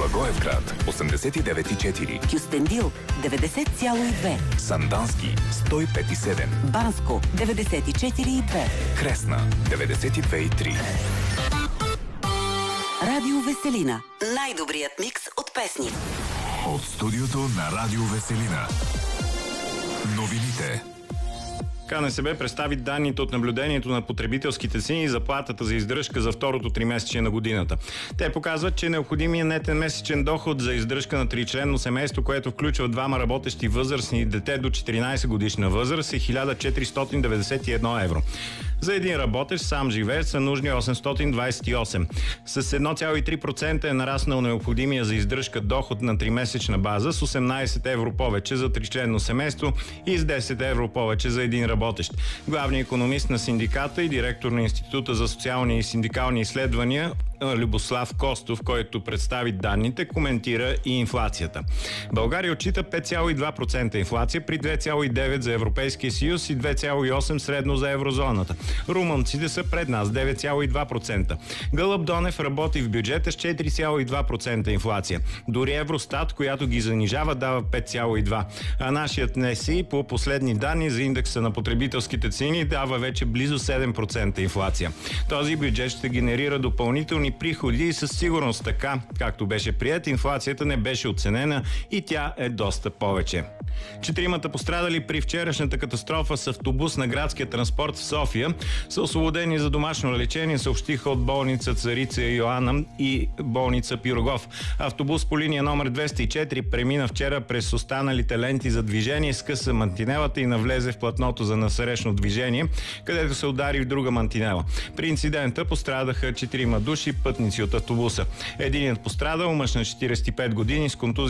Благоевград 89,4, Кюстендил 90,2, Сандански 105,7, Банско 94,2, Кресна 92,3. Радио Веселина. Най-добрият микс от песни. От студиото на Радио Веселина. Новините. КНСБ представи данните от наблюдението на потребителските цени и заплатата за издръжка за второто тримесечие на годината. Те показват, че необходимият нетен месечен доход за издръжка на тричленно семейство, което включва двама работещи възрастни и дете до 14 годишна възраст, е 1491 евро. За един работещ сам живеец са нужни 828. С 1,3% е нараснал необходимия за издръжка доход на тримесечна база с 18 евро повече за тричленно семейство и с 10 евро повече за един работещ. Главният икономист на синдиката и директор на Института за социални и синдикални изследвания Любослав Костов, който представи данните, коментира и инфлацията. България отчита 5,2% инфлация при 2,9% за Европейския съюз и 2,8% средно за еврозоната. Румънците са пред нас 9,2%. Гълъб Донев работи в бюджета с 4,2% инфлация. Дори Евростат, която ги занижава, дава 5,2%. А нашият НСИ по последни данни за индекса на потребителските цени дава вече близо 7% инфлация. Този бюджет ще генерира допълнителни приходи и със сигурност така, както беше приет, инфлацията не беше оценена и тя е доста повече. 4 пострадали при вчерашната катастрофа с автобус на градския транспорт в София са освободени за домашно лечение, съобщиха от болница Царица Йоанна и болница Пирогов. Автобус по линия номер 204 премина вчера през останалите ленти за движение, скъса мантинелата и навлезе в платното за насрещно движение, където се удари в друга мантинела. При инцидента пострадаха 4 души, пътници от автобуса. Единият пострадал, мъж на 45 години с контузия